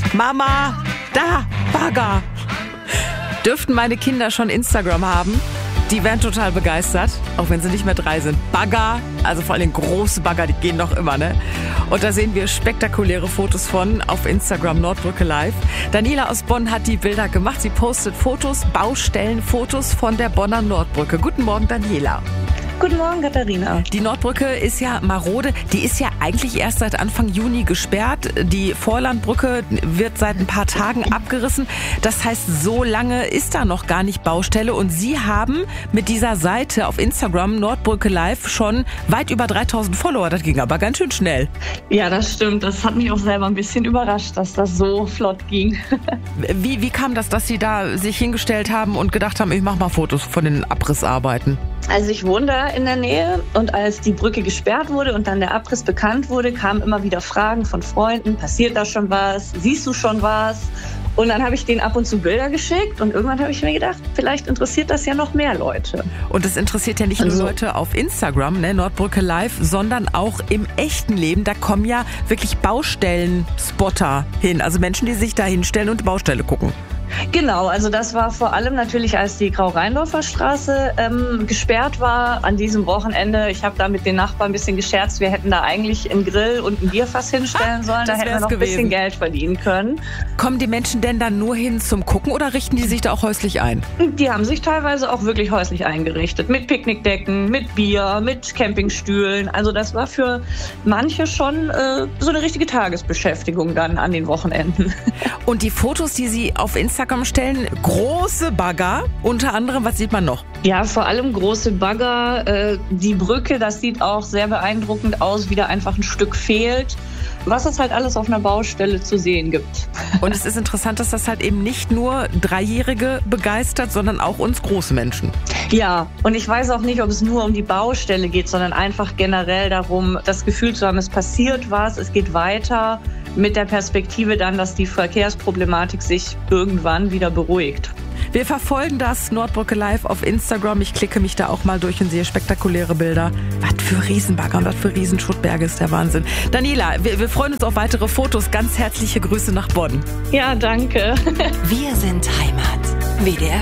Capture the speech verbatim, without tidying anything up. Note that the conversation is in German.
Mama, da, Bagger. Dürften meine Kinder schon Instagram haben? Die wären total begeistert, auch wenn sie nicht mehr drei sind. Bagger, also vor allem große Bagger, die gehen noch immer, ne? Und da sehen wir spektakuläre Fotos von auf Instagram Nordbrücke Live. Daniela aus Bonn hat die Bilder gemacht. Sie postet Fotos, Baustellenfotos von der Bonner Nordbrücke. Guten Morgen, Daniela. Guten Morgen, Katharina. Die Nordbrücke ist ja marode. Die ist ja eigentlich erst seit Anfang Juni gesperrt. Die Vorlandbrücke wird seit ein paar Tagen abgerissen. Das heißt, so lange ist da noch gar nicht Baustelle. Und Sie haben mit dieser Seite auf Instagram Nordbrücke Live schon weit über dreitausend Follower. Das ging aber ganz schön schnell. Ja, das stimmt. Das hat mich auch selber ein bisschen überrascht, dass das so flott ging. Wie, wie kam das, dass Sie da sich hingestellt haben und gedacht haben, ich mache mal Fotos von den Abrissarbeiten? Also ich wohne da in der Nähe und als die Brücke gesperrt wurde und dann der Abriss bekannt wurde, kamen immer wieder Fragen von Freunden, passiert da schon was, siehst du schon was? Und dann habe ich denen ab und zu Bilder geschickt und irgendwann habe ich mir gedacht, vielleicht interessiert das ja noch mehr Leute. Und es interessiert ja nicht also, nur Leute auf Instagram, ne, Nordbrücke Live, sondern auch im echten Leben. Da kommen ja wirklich Baustellen-Spotter hin, also Menschen, die sich da hinstellen und die Baustelle gucken. Genau, also das war vor allem natürlich, als die Grau-Rheindorfer Straße ähm, gesperrt war an diesem Wochenende. Ich habe da mit den Nachbarn ein bisschen gescherzt, wir hätten da eigentlich einen Grill und ein Bierfass hinstellen sollen, da hätten wir noch gewesen. ein bisschen Geld verdienen können. Kommen die Menschen denn dann nur hin zum Gucken oder richten die sich da auch häuslich ein? Die haben sich teilweise auch wirklich häuslich eingerichtet, mit Picknickdecken, mit Bier, mit Campingstühlen. Also das war für manche schon äh, so eine richtige Tagesbeschäftigung dann an den Wochenenden. Und die Fotos, die Sie auf Instagram stellen, große Bagger, unter anderem, was sieht man noch? Ja, vor allem große Bagger, äh, die Brücke, das sieht auch sehr beeindruckend aus, wie da einfach ein Stück fehlt, was es halt alles auf einer Baustelle zu sehen gibt. Und es ist interessant, dass das halt eben nicht nur Dreijährige begeistert, sondern auch uns große Menschen. Ja, und ich weiß auch nicht, ob es nur um die Baustelle geht, sondern einfach generell darum, das Gefühl zu haben, es passiert was, es geht weiter, mit der Perspektive dann, dass die Verkehrsproblematik sich irgendwann wieder beruhigt. Wir verfolgen das Nordbrücke Live auf Instagram. Ich klicke mich da auch mal durch und sehe spektakuläre Bilder. Was für Riesenbagger und was für Riesenschuttberge ist der Wahnsinn. Daniela, wir, wir freuen uns auf weitere Fotos. Ganz herzliche Grüße nach Bonn. Ja, danke. Wir sind Heimat. W D R